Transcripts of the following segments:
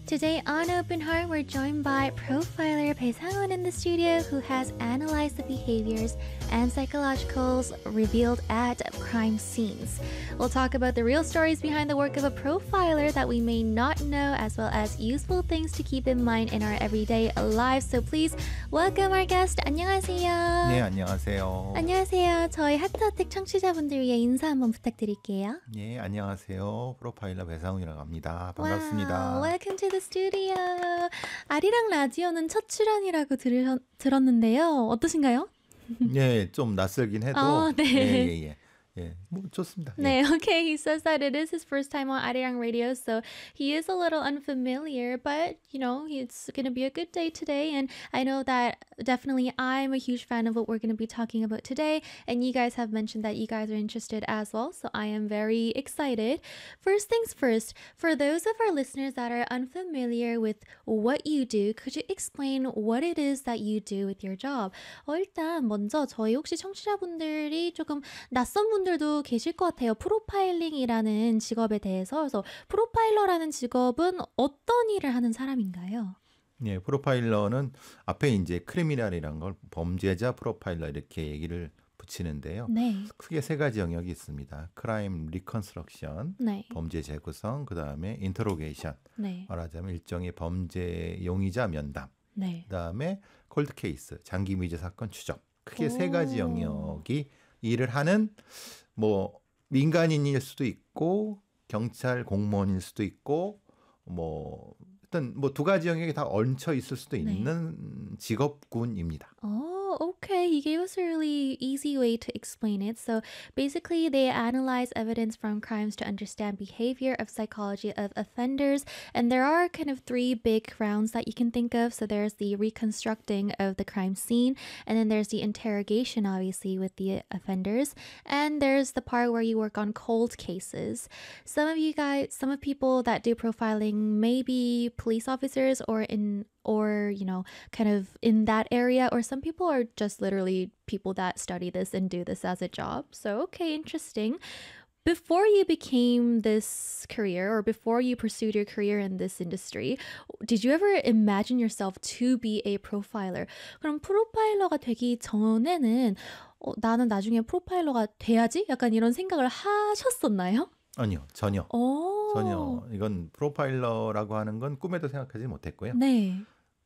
Today on Open Heart, we're joined by profiler Bae-sang-won in the studio who has analyzed the behaviors and psychologicals revealed at crime scenes. We'll talk about the real stories behind the work of a profiler that we may not know, as well as useful things to keep in mind in our everyday lives. So please welcome our guest. 안녕하세요. 네, 안녕하세요. 안녕하세요. 저희 하트어택 청취자분들 위해 인사 한번 부탁드릴게요. 네, 안녕하세요. 프로파일러 배상훈이라고 합니다. 반갑습니다. Wow, welcome to the studio. 아리랑 라디오는 첫 출연이라고 들었는데요. 어떠신가요? 네, 좀 낯설긴 해도 네. 뭐 좋습니다. 네, okay. He says that it is his first time on Arirang Radio, so he is a little unfamiliar, but, you know, it's going to be a good day today, and I know that definitely I'm a huge fan of what we're going to be talking about today, and you guys have mentioned that you guys are interested as well, so I am very excited. First things first, for those of our listeners that are unfamiliar with what you do, could you explain what it is that you do with your job? 일단 먼저 저희 혹시 청취자분들이 조금 낯선 분들도 계실 것 같아요. 프로파일링이라는 직업에 대해서. 그래서 프로파일러라는 직업은 어떤 일을 하는 사람인가요? 네, 프로파일러는 앞에 이제 크리미널이라는 걸 범죄자 프로파일러 이렇게 얘기를 붙이는데요. 네. 크게 세 가지 영역이 있습니다. 크라임 리컨스트럭션, 네. 범죄 재구성, 그다음에 인터로게이션. 네. 말하자면 일종의 범죄 용의자 면담. 네. 그다음에 콜드 케이스, 장기 미제 사건 추적. 크게 세 가지 영역이 일을 하는 뭐 민간인일 수도 있고 경찰 공무원일 수도 있고 뭐 어떤 뭐 두 가지 영역이 다 얹혀 있을 수도 있는 직업군입니다. Oh, okay. He gave us a really easy way to explain it. So basically, they analyze evidence from crimes to understand behavior of psychology of offenders. And there are kind of three big rounds that you can think of. So there's the reconstructing of the crime scene. And then there's the interrogation, obviously, with the offenders. And there's the part where you work on cold cases. Some of people that do profiling may be police officers or you know, kind of in that area, or some people are just literally people that study this and do this as a job. So, okay, interesting. Before you became this career or before you pursued your career in this industry, did you ever imagine yourself to be a profiler? 그럼 프로파일러가 되기 전에는 나는 나중에 프로파일러가 돼야지? 약간 이런 생각을 하셨었나요? 아니요, 전혀. 전혀. 이건 프로파일러라고 하는 건 꿈에도 생각하지 못했고요. 네.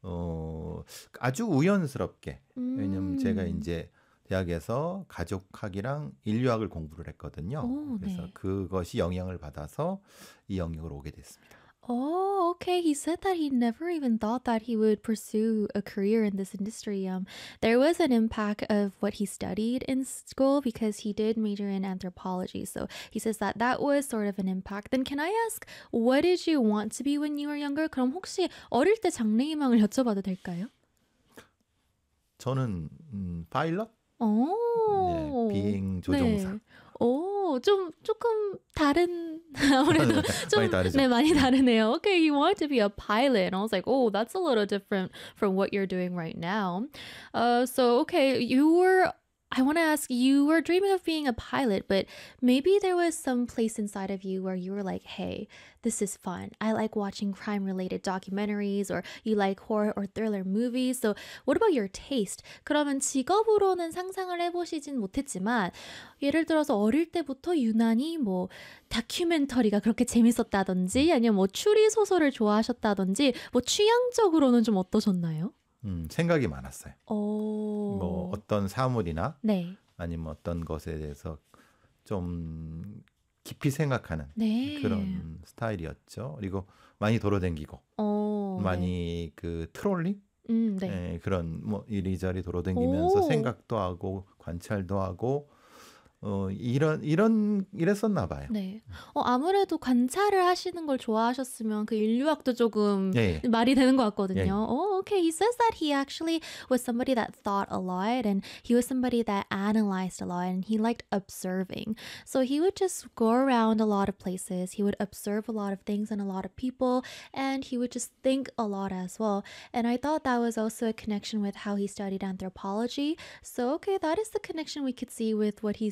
아주 우연스럽게. 왜냐면 제가 이제 대학에서 가족학이랑 인류학을 공부를 했거든요. 그래서 그것이 영향을 받아서 이 영역으로 오게 됐습니다. Oh, okay. He said that he never even thought that he would pursue a career in this industry. There was an impact of what he studied in school because he did major in anthropology. So he says that that was sort of an impact. Then can I ask, what did you want to be when you were younger? 그럼 혹시 어릴 때 장래희망을 여쭤봐도 될까요? 저는 파일럿? 네, 비행 조종사. 네. 조금 다른 아무래도 좀 많이 다르죠. 네, 많이 다르네요. Okay, you want to be a pilot. And I was like, oh, that's a little different from what you're doing right now. So okay, I want to ask, you were dreaming of being a pilot, but maybe there was some place inside of you where you were like, hey, this is fun. I like watching crime-related documentaries, or you like horror or thriller movies. So what about your taste? 그러면 직업으로는 상상을 해보시진 못했지만 예를 들어서 어릴 때부터 유난히 뭐 다큐멘터리가 그렇게 재밌었다든지 아니면 뭐 추리소설을 좋아하셨다든지 뭐 취향적으로는 좀 어떠셨나요? 생각이 많았어요. 오. 뭐 어떤 사물이나 네. 아니면 어떤 것에 대해서 좀 깊이 생각하는 그런 스타일이었죠. 그리고 많이 돌아다니고 많이 그 트롤링 그런 뭐 이리저리 돌아다니면서 생각도 하고 관찰도 하고 이랬었나 봐요. 네. 아무래도 관찰을 하시는 걸 좋아하셨으면 그 인류학도 조금 말이 되는 것 같거든요. Okay. He says that he actually was somebody that thought a lot, and he was somebody that analyzed a lot, and he liked observing. So he would just go around a lot of places. He would observe a lot of things and a lot of people, and he would just think a lot as well. And I thought that was also a connection with how he studied anthropology. So, okay, that is the connection we could see with what he's